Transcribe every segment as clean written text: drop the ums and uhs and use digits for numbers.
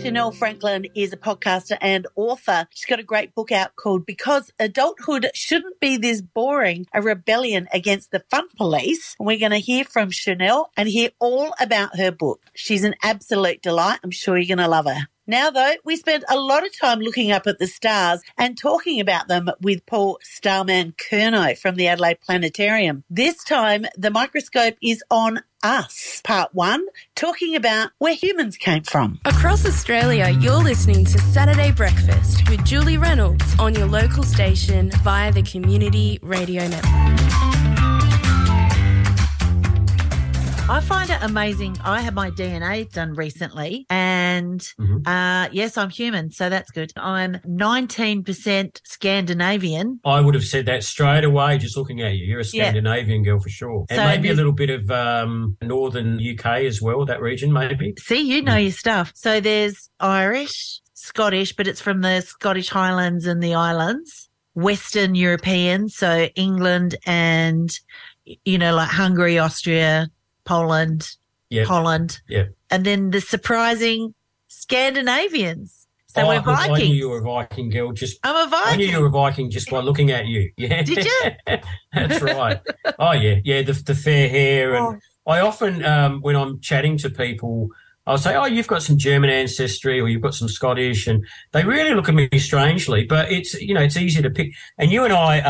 Chanel Franklin is a podcaster and author. She's got a great book out called Because Adulthood Shouldn't Be This Boring, a rebellion against the fun police. And we're going to hear from Chanel and hear all about her book. She's an absolute delight. I'm sure you're going to love her. Now, though, we spent a lot of time looking up at the stars and talking about them with Paul Starman Curnow from the Adelaide Planetarium. This time, the microscope is on us. Part 1, talking about where humans came from. Across Australia, you're listening to Saturday Breakfast with Julie Reynolds on your local station via the Community Radio Network. I find it amazing. I had my DNA done recently and yes, I'm human, so that's good. I'm 19% Scandinavian. I would have said that straight away just looking at you. You're a Scandinavian girl for sure. And maybe a little bit of northern UK as well, that region maybe. See, you know your stuff. So there's Irish, Scottish, but it's from the Scottish Highlands and the Islands. Western European, so England and, you know, like Hungary, Austria, Poland, Holland. Yep. And then the surprising Scandinavians. So we're Vikings. I knew you were a Viking girl. I'm a Viking. I knew you were a Viking just by looking at you. Yeah. Did you? That's right. Oh, yeah. Yeah, the fair hair. And I often, when I'm chatting to people, I'll say, oh, you've got some German ancestry or you've got some Scottish, and they really look at me strangely. But it's, you know, it's easy to pick. And you and I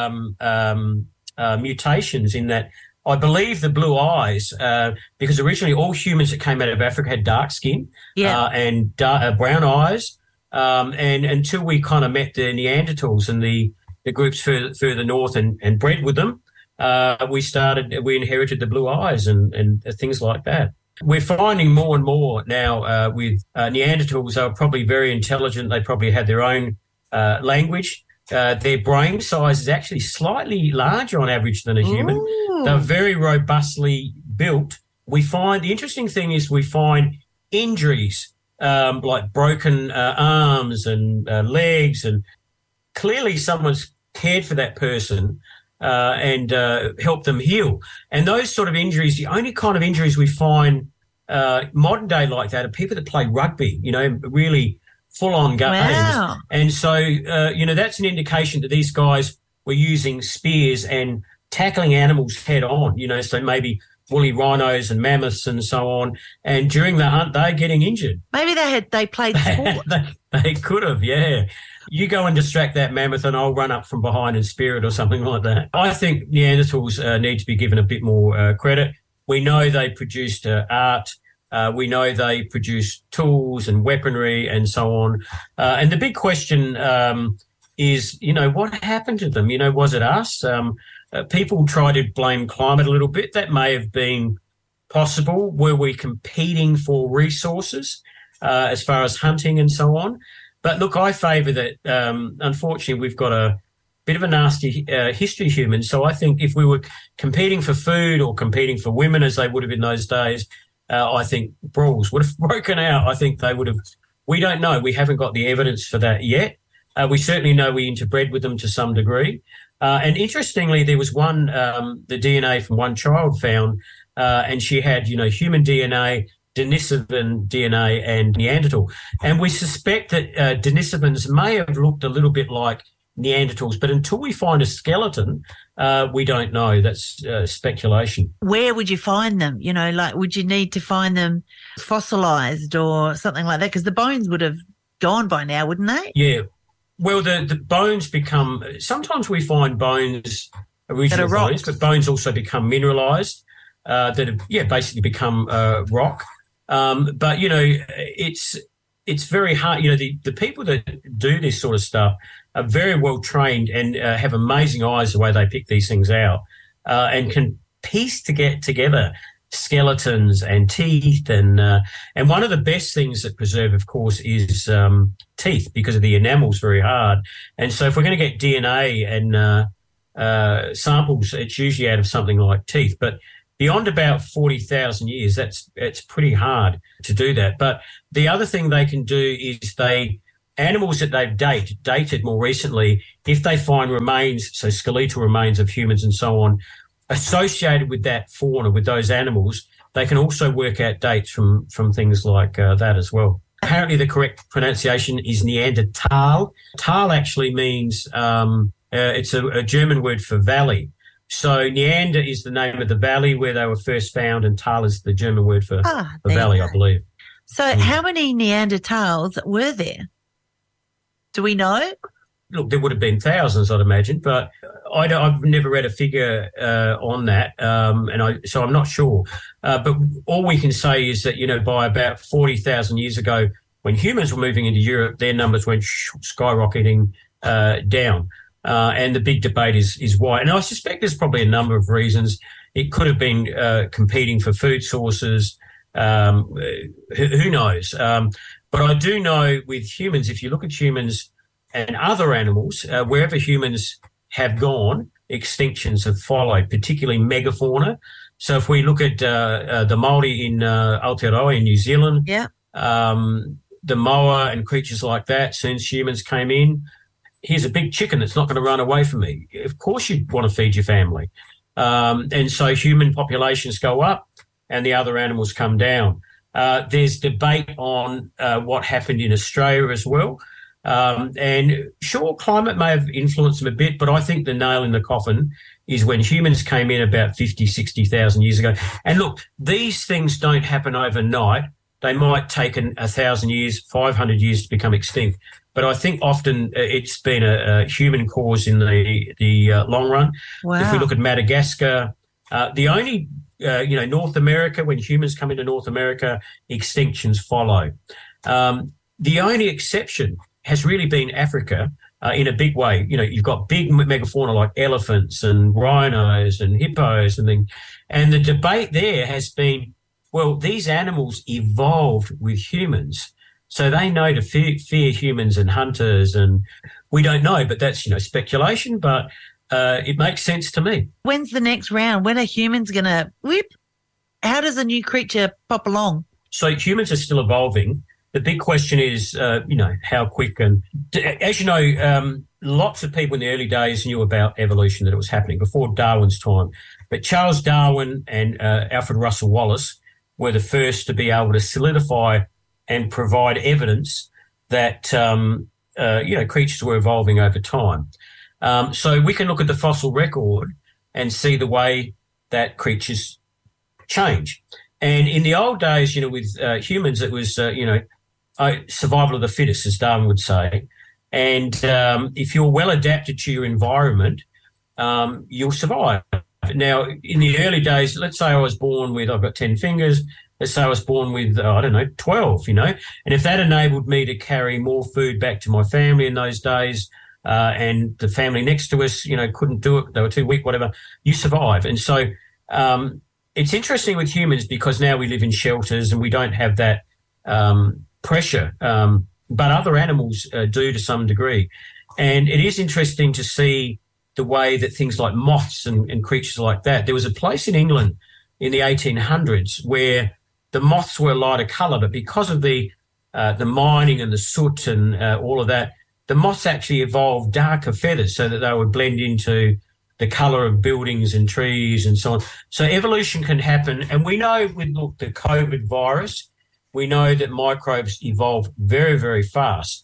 are mutations in that I believe the blue eyes, because originally all humans that came out of Africa had dark skin and brown eyes. And until we kind of met the Neanderthals and the groups further north and bred with them, we inherited the blue eyes and things like that. We're finding more and more now with Neanderthals. They were probably very intelligent. They probably had their own language. Their brain size is actually slightly larger on average than a human. Ooh. They're very robustly built. The interesting thing is we find injuries like broken arms and legs, and clearly someone's cared for that person and helped them heal. And those sort of injuries, the only kind of injuries we find modern day like that are people that play rugby, you know, really full-on games. Wow. And so, you know, that's an indication that these guys were using spears and tackling animals head on, you know, so maybe woolly rhinos and mammoths and so on. And during the hunt, they're getting injured. Maybe they played sport. They could have, yeah. You go and distract that mammoth and I'll run up from behind and spear it or something like that. I think Neanderthals need to be given a bit more credit. We know they produced art. We know they produce tools and weaponry and so on. And the big question is, you know, what happened to them? You know, was it us? People try to blame climate a little bit. That may have been possible. Were we competing for resources as far as hunting and so on? But look, I favour that. Unfortunately, we've got a bit of a nasty history, humans. So I think if we were competing for food or competing for women, as they would have in those days, I think brawls would have broken out. I think they would have. We don't know. We haven't got the evidence for that yet. We certainly know we interbred with them to some degree. And interestingly, there was one, the DNA from one child found, and she had, you know, human DNA, Denisovan DNA and Neanderthal. And we suspect that Denisovans may have looked a little bit like Neanderthals, but until we find a skeleton, we don't know. That's speculation. Where would you find them? You know, like, would you need to find them fossilized or something like that? Because the bones would have gone by now, wouldn't they? Yeah. Well, the bones become, sometimes we find bones, original bones, but bones also become mineralized, that have, basically become rock. But, you know, it's very hard. You know, the people that do this sort of stuff are very well trained and have amazing eyes the way they pick these things out and can piece together skeletons and teeth and one of the best things that preserve, of course, is teeth, because of the enamel's very hard. And so if we're going to get DNA and samples, it's usually out of something like teeth. But beyond about 40,000 years, it's pretty hard to do that. But the other thing they can do is animals that they've dated more recently, if they find remains, so skeletal remains of humans and so on, associated with that fauna, with those animals, they can also work out dates from things like that as well. apparently the correct pronunciation is Neanderthal. Tal actually means it's a German word for valley. So Neander is the name of the valley where they were first found, and Tal is the German word for valley, I believe. So how many Neanderthals were there? Do we know? Look, there would have been thousands, I'd imagine, but I've never read a figure on that, so I'm not sure. But all we can say is that, by about 40,000 years ago, when humans were moving into Europe, their numbers went skyrocketing down. And the big debate is why. And I suspect there's probably a number of reasons. It could have been competing for food sources. Who knows? But I do know with humans, if you look at humans and other animals, wherever humans have gone, extinctions have followed, particularly megafauna. So if we look at the Maori in Aotearoa in New Zealand, the moa and creatures like that, since humans came in, here's a big chicken that's not going to run away from me. Of course you'd want to feed your family. And so human populations go up and the other animals come down. There's debate on what happened in Australia as well. And sure, climate may have influenced them a bit, but I think the nail in the coffin is when humans came in about 50, 60,000 years ago. And look, these things don't happen overnight. They might take 1,000 years, 500 years to become extinct. But I think often it's been a human cause in the long run. Wow. If we look at Madagascar, the only, North America, when humans come into North America, extinctions follow. The only exception has really been Africa in a big way. You've got big megafauna like elephants and rhinos and hippos and things. And the debate there has been, well, these animals evolved with humans. So they know to fear humans and hunters, and we don't know, but that's, speculation, but it makes sense to me. When's the next round? When are humans going to whip? How does a new creature pop along? So humans are still evolving. The big question is, how quick. And as you know, lots of people in the early days knew about evolution, that it was happening before Darwin's time. But Charles Darwin and Alfred Russel Wallace were the first to be able to solidify and provide evidence that, creatures were evolving over time. So we can look at the fossil record and see the way that creatures change. And in the old days, with humans, it was, survival of the fittest, as Darwin would say. And if you're well adapted to your environment, you'll survive. Now, in the early days, let's say I was born with, I've got 10 fingers. Let's say I was born with, 12, and if that enabled me to carry more food back to my family in those days, and the family next to us, couldn't do it, they were too weak, whatever, you survive. And so it's interesting with humans because now we live in shelters and we don't have that pressure, but other animals do to some degree. And it is interesting to see the way that things like moths and creatures like that. There was a place in England in the 1800s where the moths were a lighter colour, but because of the mining and the soot and all of that, the moths actually evolved darker feathers so that they would blend into the colour of buildings and trees and so on. So evolution can happen. And we know with the COVID virus, we know that microbes evolve very, very fast.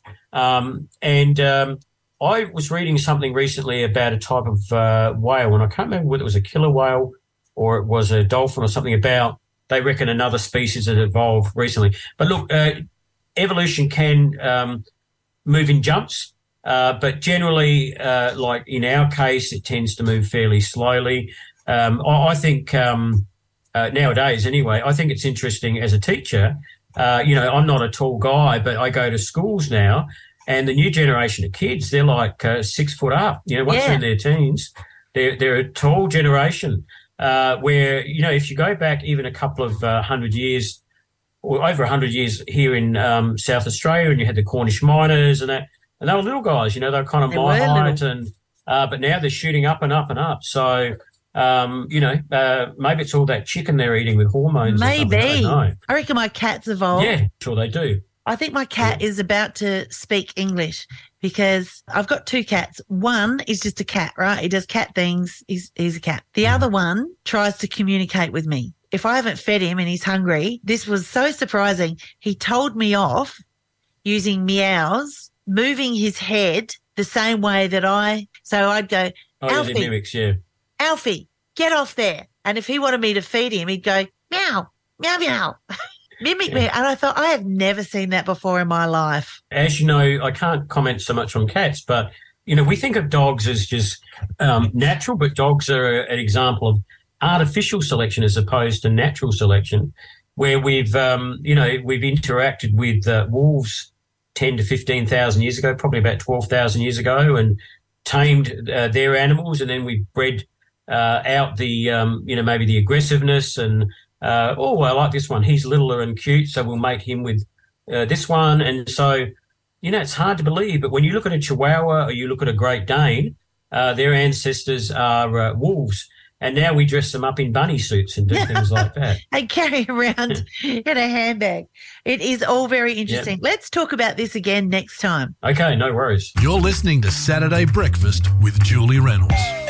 I was reading something recently about a type of whale, and I can't remember whether it was a killer whale or it was a dolphin or something about, they reckon another species that evolved recently. But look, evolution can move in jumps, but generally, like in our case, it tends to move fairly slowly. I think nowadays anyway, I think it's interesting as a teacher. I'm not a tall guy, but I go to schools now, and the new generation of kids, they're like 6 foot up. Once they're in their teens, they're a tall generation. Where, if you go back even a couple of 100 years or over 100 years here in South Australia, and you had the Cornish miners and that, and they were little guys, they were kind of my height, and but now they're shooting up and up and up. So, maybe it's all that chicken they're eating with hormones. Maybe. I don't know. I reckon my cat's evolved. Yeah, sure they do. I think my cat is about to speak English because I've got 2 cats. One is just a cat, right? He does cat things. He's a cat. The other one tries to communicate with me. If I haven't fed him and he's hungry, this was so surprising. He told me off using meows, moving his head the same way that so I'd go, Alfie, the mimics, yeah. Alfie, get off there. And if he wanted me to feed him, he'd go, meow, meow, meow. Mimic me. And I thought, I have never seen that before in my life. As you know, I can't comment so much on cats, but, we think of dogs as just natural, but dogs are an example of artificial selection as opposed to natural selection, where we've interacted with wolves 10 to 15,000 years ago, probably about 12,000 years ago, and tamed their animals, and then we bred out the, maybe the aggressiveness and, I like this one. He's littler and cute, so we'll make him with this one. And so, it's hard to believe, but when you look at a Chihuahua or you look at a Great Dane, their ancestors are wolves. And now we dress them up in bunny suits and do things like that. And carry around in a handbag. It is all very interesting. Yep. Let's talk about this again next time. Okay, no worries. You're listening to Saturday Breakfast with Julie Reynolds.